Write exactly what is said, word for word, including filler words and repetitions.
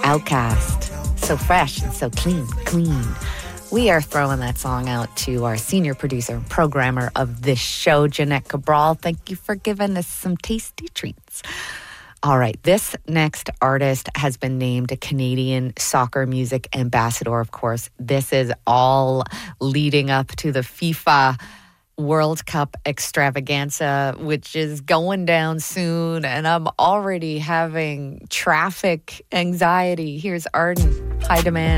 Outcast. So fresh and so clean, clean. We are throwing that song out to our senior producer and programmer of this show, Jeanette Cabral. Thank you for giving us some tasty treats. All right, this next artist has been named a Canadian soccer music ambassador, of course. This is all leading up to the FIFA World Cup extravaganza, which is going down soon, and I'm already having traffic anxiety. Here's Arden, High Demand.